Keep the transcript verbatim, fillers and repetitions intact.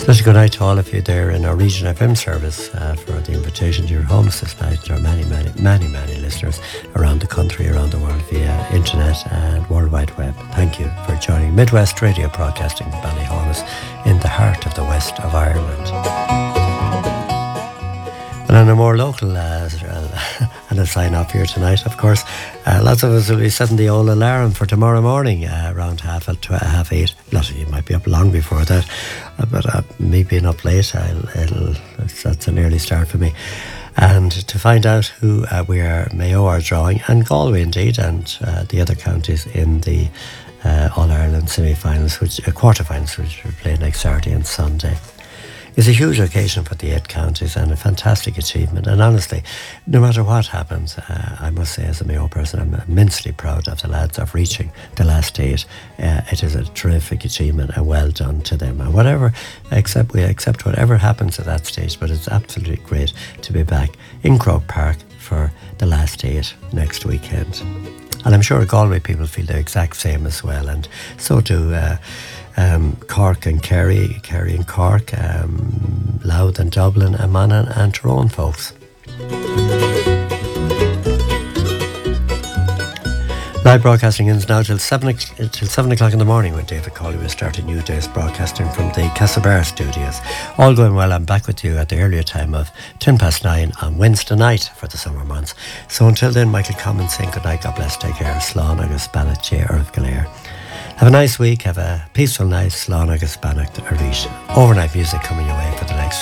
Such a good night to all of you there in our Region F M service uh, for the invitation to your homes this night. There are many, many, many, many listeners around the country, around the world via internet and World Wide Web. Thank you for joining Midwest Radio Broadcasting Ballyhaunis in the heart of the west of Ireland. And on a more local, uh, and a sign off here tonight, of course, uh, lots of us will be setting the old alarm for tomorrow morning uh, around half at tw- half eight. A lot of you might be up long before that, uh, but uh, me being up late, I'll, it'll, that's an early start for me. And to find out who uh, we are, Mayo are drawing, and Galway indeed, and uh, the other counties in the uh, All-Ireland semi-finals, which uh, quarter-finals, which we play next Saturday and Sunday. It's a huge occasion for the eight counties and a fantastic achievement. And honestly, no matter what happens, uh, I must say as a Mayo person, I'm immensely proud of the lads of reaching the last eight. Uh, it is a terrific achievement and well done to them. And whatever, accept, we accept whatever happens at that stage, but it's absolutely great to be back in Croke Park for the last eight next weekend. And I'm sure Galway people feel the exact same as well. And so do uh, um, Cork and Kerry, Kerry and Cork, um, Louth and Dublin, and Monaghan and Tyrone folks. Live broadcasting ends now till seven, till seven o'clock in the morning when David Cawley will start a new day's broadcasting from the Castlebar studios. All going well, I'm back with you at the earlier time of ten past nine on Wednesday night for the summer months. So until then, Michael Commons saying good night, God bless, take care, Slán agus Bannacht J. Earth Galair. Have a nice week, have a peaceful night, Slán agus Bannacht Arish. Overnight music coming your way for the next